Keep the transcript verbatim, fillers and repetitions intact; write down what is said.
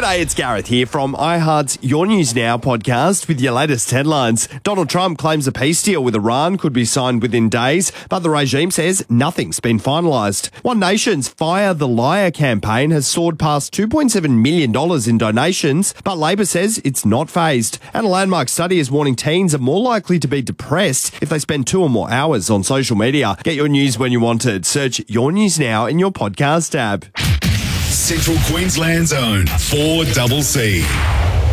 G'day, it's Gareth here from iHeart's Your News Now podcast with your latest headlines. Donald Trump claims a peace deal with Iran could be signed within days, but the regime says nothing's been finalised. One Nation's Fire the Liar campaign has soared past two point seven million dollars in donations, but Labor says it's not phased. And a landmark study is warning teens are more likely to be depressed if they spend two or more hours on social media. Get your news when you want it. Search Your News Now in your podcast app. Central Queensland's own four C C.